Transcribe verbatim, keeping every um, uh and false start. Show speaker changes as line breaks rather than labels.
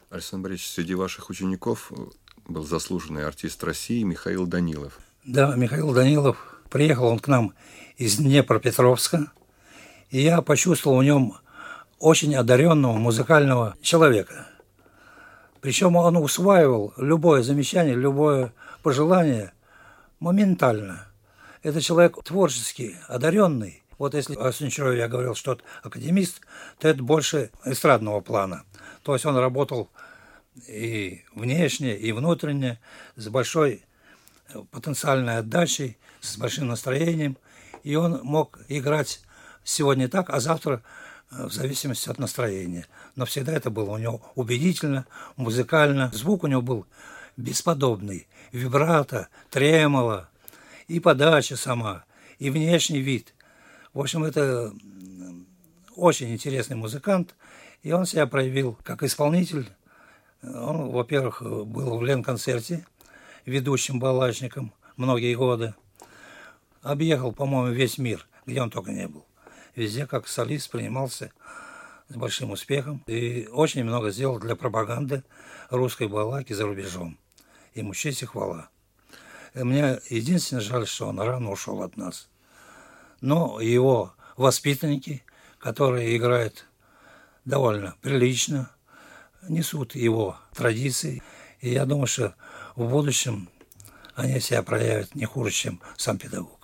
Александр Борисович, среди ваших учеников был заслуженный артист России Михаил Данилов.
Да, Михаил Данилов. Приехал он к нам из Днепропетровска, и я почувствовал в нем очень одаренного музыкального человека. Причем он усваивал любое замечание, любое пожелание моментально. Это человек творчески одаренный. Вот если о Сенчурове я говорил, что это академист, то это больше эстрадного плана. То есть он работал и внешне, и внутренне, с большой потенциальной отдачей, с большим настроением. И он мог играть сегодня так, а завтра в зависимости от настроения. Но всегда это было у него убедительно, музыкально. Звук у него был бесподобный. Вибрато, тремоло, и подача сама, и внешний вид. В общем, это очень интересный музыкант. И он себя проявил как исполнитель. Он, во-первых, был в Ленконцерте ведущим балалайчником многие годы. Объехал, по-моему, весь мир, где он только не был. Везде как солист принимался с большим успехом. И очень много сделал для пропаганды русской балалайки за рубежом. Ему честь и хвала. И мне единственное жаль, что он рано ушел от нас. Но его воспитанники, которые играют довольно прилично, несут его традиции. И я думаю, что в будущем они себя проявят не хуже, чем сам педагог.